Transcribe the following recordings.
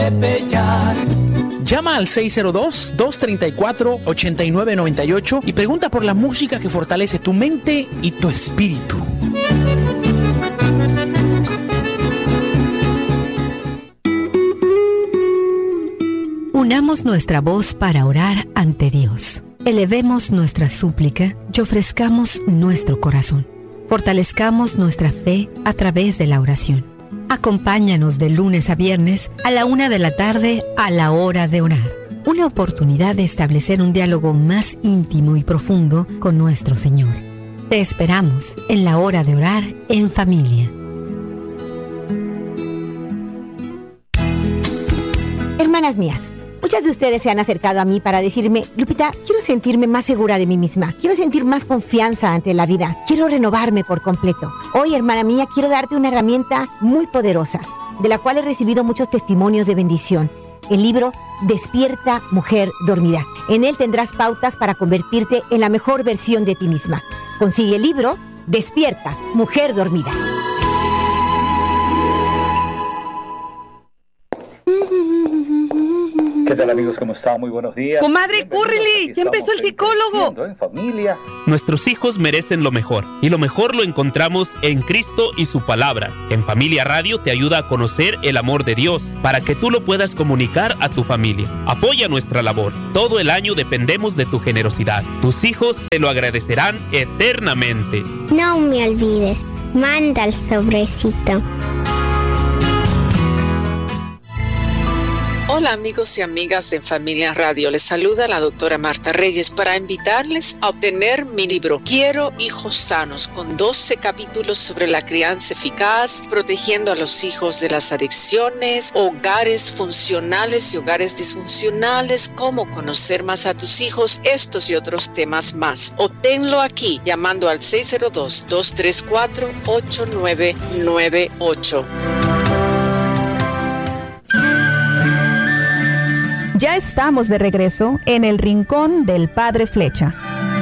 Llama al 602-234-8998 y pregunta por la música que fortalece tu mente y tu espíritu. Unamos nuestra voz para orar ante Dios. Elevemos nuestra súplica y ofrezcamos nuestro corazón. Fortalezcamos nuestra fe a través de la oración. Acompáñanos de lunes a viernes a la 1 de la tarde a la hora de orar. Una oportunidad de establecer un diálogo más íntimo y profundo con nuestro Señor. Te esperamos en la hora de orar en familia. Hermanas mías, muchas de ustedes se han acercado a mí para decirme: Lupita, quiero sentirme más segura de mí misma, quiero sentir más confianza ante la vida, quiero renovarme por completo. Hoy, hermana mía, quiero darte una herramienta muy poderosa, de la cual he recibido muchos testimonios de bendición. El libro Despierta, Mujer Dormida. En él tendrás pautas para convertirte en la mejor versión de ti misma. Consigue el libro Despierta, Mujer Dormida. ¿Qué tal, amigos? ¿Cómo están? Muy buenos días. Comadre, córrele, ya empezó el psicólogo. En familia. Nuestros hijos merecen lo mejor, y lo mejor lo encontramos en Cristo y su palabra. En Familia Radio te ayuda a conocer el amor de Dios, para que tú lo puedas comunicar a tu familia. Apoya nuestra labor. Todo el año dependemos de tu generosidad. Tus hijos te lo agradecerán eternamente. No me olvides, manda el sobrecito. Hola amigos y amigas de Familia Radio, les saluda la doctora Marta Reyes para invitarles a obtener mi libro Quiero hijos sanos, con 12 capítulos sobre la crianza eficaz, protegiendo a los hijos de las adicciones, hogares funcionales y hogares disfuncionales, cómo conocer más a tus hijos, estos y otros temas más. Obténlo aquí llamando al 602-234-8998. Ya estamos de regreso en el Rincón del Padre Flecha.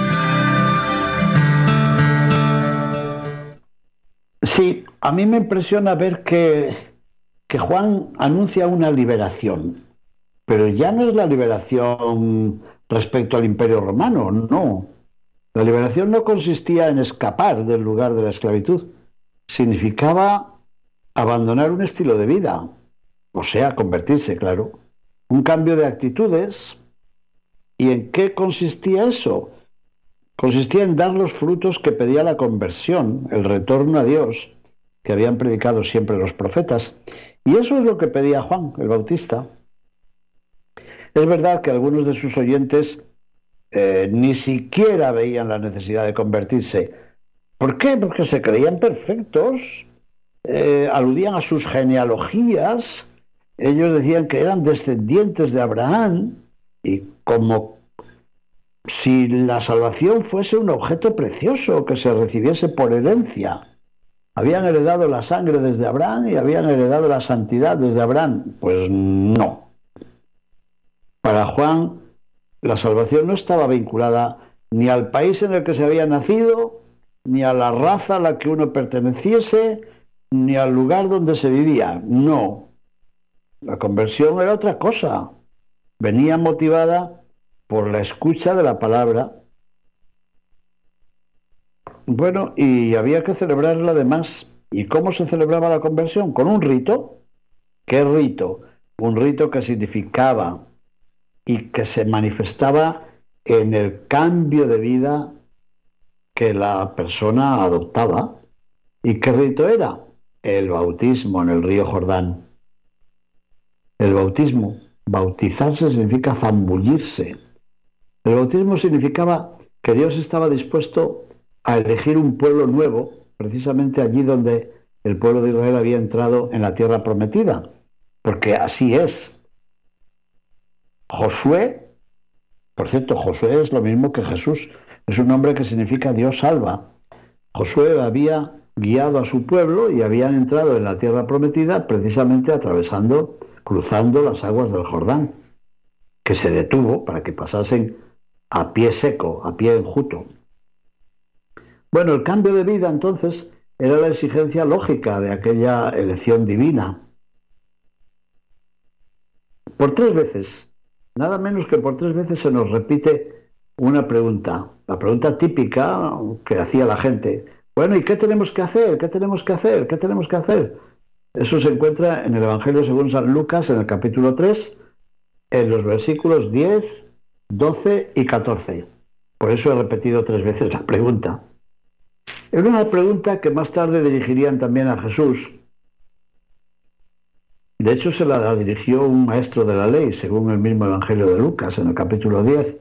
Sí, a mí me impresiona ver que Juan anuncia una liberación, pero ya no es la liberación respecto al Imperio Romano, no. La liberación no consistía en escapar del lugar de la esclavitud, significaba abandonar un estilo de vida, o sea, convertirse, claro. Un cambio de actitudes. ¿Y en qué consistía eso? Consistía en dar los frutos que pedía la conversión, el retorno a Dios, que habían predicado siempre los profetas. Y eso es lo que pedía Juan el Bautista. Es verdad que algunos de sus oyentes ni siquiera veían la necesidad de convertirse. ¿Por qué? Porque se creían perfectos, aludían a sus genealogías. Ellos decían que eran descendientes de Abraham, y como si la salvación fuese un objeto precioso que se recibiese por herencia. Habían heredado la sangre desde Abraham y habían heredado la santidad desde Abraham. Pues no. Para Juan, la salvación no estaba vinculada ni al país en el que se había nacido, ni a la raza a la que uno perteneciese, ni al lugar donde se vivía. No. La conversión era otra cosa. Venía motivada por la escucha de la palabra. Bueno, y había que celebrarla además. ¿Y cómo se celebraba la conversión? Con un rito. ¿Qué rito? Un rito que significaba y que se manifestaba en el cambio de vida que la persona adoptaba. ¿Y qué rito era? El bautismo en el río Jordán. El bautismo, bautizarse significa zambullirse. El bautismo significaba que Dios estaba dispuesto a elegir un pueblo nuevo, precisamente allí donde el pueblo de Israel había entrado en la tierra prometida, porque así es. Josué, por cierto, Josué es lo mismo que Jesús, es un nombre que significa Dios salva. Josué había guiado a su pueblo y habían entrado en la tierra prometida precisamente cruzando las aguas del Jordán, que se detuvo para que pasasen a pie seco, a pie enjuto. Bueno, el cambio de vida entonces era la exigencia lógica de aquella elección divina. Por 3 veces, nada menos que por 3 veces se nos repite una pregunta, la pregunta típica que hacía la gente. Bueno, ¿y qué tenemos que hacer? ¿Qué tenemos que hacer? ¿Qué tenemos que hacer? Eso se encuentra en el Evangelio según San Lucas, en el capítulo 3, en los versículos 10, 12 y 14. Por eso he repetido 3 veces la pregunta. Era una pregunta que más tarde dirigirían también a Jesús. De hecho, se la dirigió un maestro de la ley, según el mismo Evangelio de Lucas, en el capítulo 10.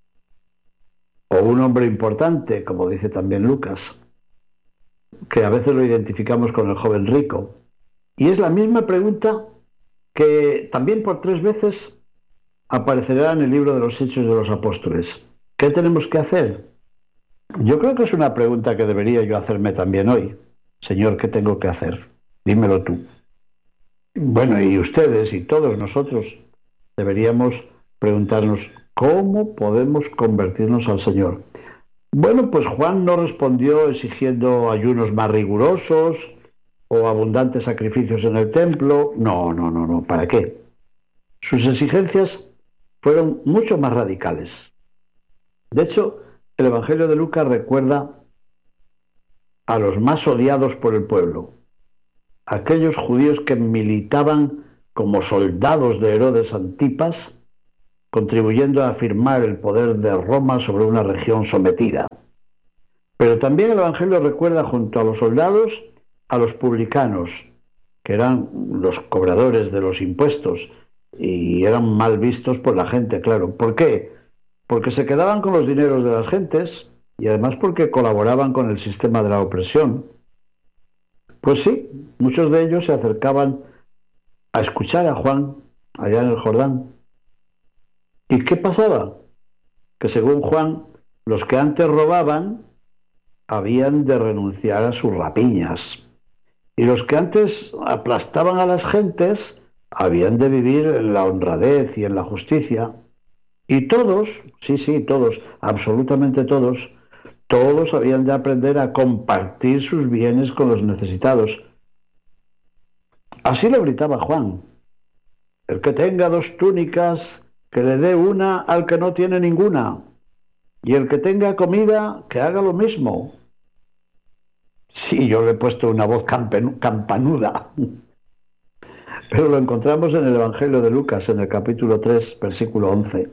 O un hombre importante, como dice también Lucas, que a veces lo identificamos con el joven rico. Y es la misma pregunta que también por 3 veces aparecerá en el libro de los Hechos de los Apóstoles. ¿Qué tenemos que hacer? Yo creo que es una pregunta que debería yo hacerme también hoy. Señor, ¿qué tengo que hacer? Dímelo tú. Bueno, y ustedes y todos nosotros deberíamos preguntarnos, ¿cómo podemos convertirnos al Señor? Bueno, pues Juan no respondió exigiendo ayunos más rigurosos o abundantes sacrificios en el templo. No, ¿para qué? Sus exigencias fueron mucho más radicales. De hecho, el Evangelio de Lucas recuerda a los más odiados por el pueblo, aquellos judíos que militaban como soldados de Herodes Antipas, contribuyendo a afirmar el poder de Roma sobre una región sometida. Pero también el Evangelio recuerda junto a los soldados a los publicanos, que eran los cobradores de los impuestos y eran mal vistos por la gente, claro. ¿Por qué? Porque se quedaban con los dineros de las gentes y además porque colaboraban con el sistema de la opresión. Pues sí, muchos de ellos se acercaban a escuchar a Juan allá en el Jordán. ¿Y qué pasaba? Que según Juan, los que antes robaban habían de renunciar a sus rapiñas. Y los que antes aplastaban a las gentes habían de vivir en la honradez y en la justicia. Y todos, sí, todos, absolutamente todos habían de aprender a compartir sus bienes con los necesitados. Así lo gritaba Juan. El que tenga 2 túnicas, que le dé una al que no tiene ninguna. Y el que tenga comida, que haga lo mismo. Sí, yo le he puesto una voz campanuda. Pero lo encontramos en el Evangelio de Lucas, en el capítulo 3, versículo 11.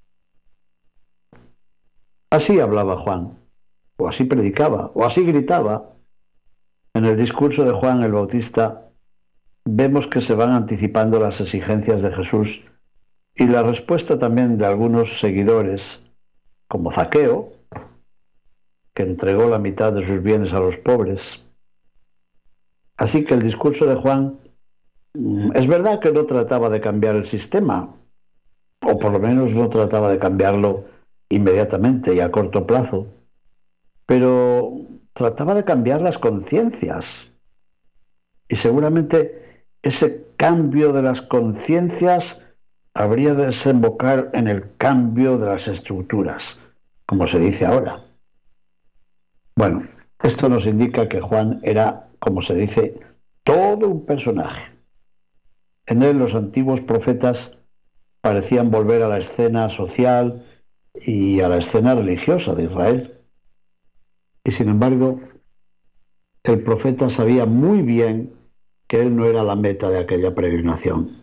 Así hablaba Juan, o así predicaba, o así gritaba. En el discurso de Juan el Bautista vemos que se van anticipando las exigencias de Jesús y la respuesta también de algunos seguidores, como Zaqueo, que entregó la mitad de sus bienes a los pobres. Así que el discurso de Juan es verdad que no trataba de cambiar el sistema, o por lo menos no trataba de cambiarlo inmediatamente y a corto plazo, pero trataba de cambiar las conciencias. Y seguramente ese cambio de las conciencias habría de desembocar en el cambio de las estructuras, como se dice ahora. Bueno, esto nos indica que Juan era, como se dice, todo un personaje. En él los antiguos profetas parecían volver a la escena social y a la escena religiosa de Israel. Y sin embargo, el profeta sabía muy bien que él no era la meta de aquella peregrinación.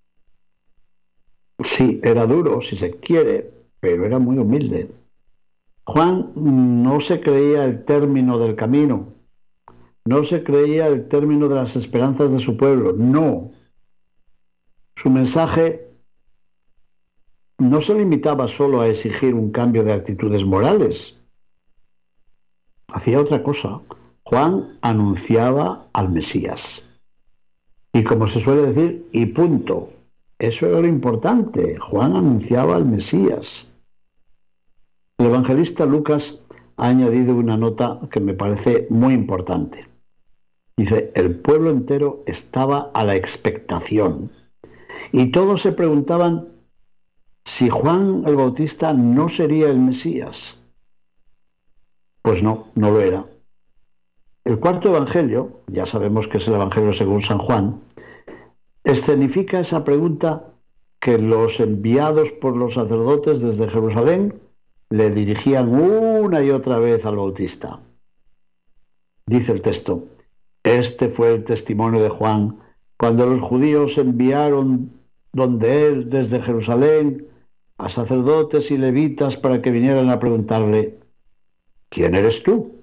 Sí, era duro, si se quiere, pero era muy humilde. Juan no se creía el término del camino, no se creía el término de las esperanzas de su pueblo, no. Su mensaje no se limitaba solo a exigir un cambio de actitudes morales. Hacía otra cosa. Juan anunciaba al Mesías. Y como se suele decir, y punto. Eso era lo importante. Juan anunciaba al Mesías. El evangelista Lucas ha añadido una nota que me parece muy importante. Dice, el pueblo entero estaba a la expectación. Y todos se preguntaban si Juan el Bautista no sería el Mesías. Pues no lo era. El cuarto evangelio, ya sabemos que es el evangelio según San Juan, escenifica esa pregunta que los enviados por los sacerdotes desde Jerusalén le dirigían una y otra vez al Bautista. Dice el texto: este fue el testimonio de Juan cuando los judíos enviaron donde él desde Jerusalén a sacerdotes y levitas para que vinieran a preguntarle: ¿quién eres tú?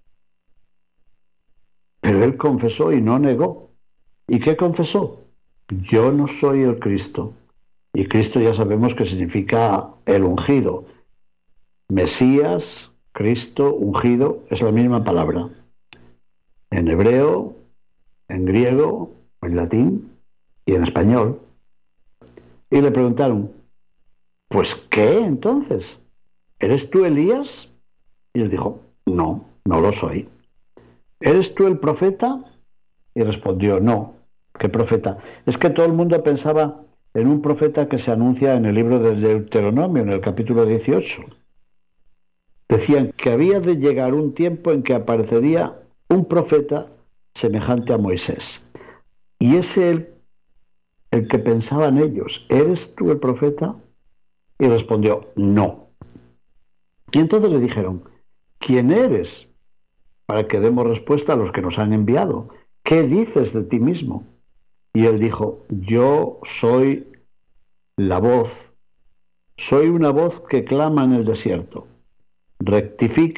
Pero él confesó y no negó. ¿Y qué confesó? Yo no soy el Cristo. Y Cristo ya sabemos que significa el ungido. Mesías, Cristo, ungido, es la misma palabra. En hebreo, en griego, en latín y en español. Y le preguntaron: ¿pues qué entonces? ¿Eres tú Elías? Y él dijo: no, no lo soy. ¿Eres tú el profeta? Y respondió: no. ¿Qué profeta? Es que todo el mundo pensaba en un profeta que se anuncia en el libro del Deuteronomio, en el capítulo 18. Decían que había de llegar un tiempo en que aparecería un profeta semejante a Moisés. Y es el que pensaban ellos: ¿eres tú el profeta? Y respondió: no. Y entonces le dijeron: ¿quién eres? Para que demos respuesta a los que nos han enviado. ¿Qué dices de ti mismo? Y él dijo: yo soy la voz. Soy una voz que clama en el desierto. Rectifique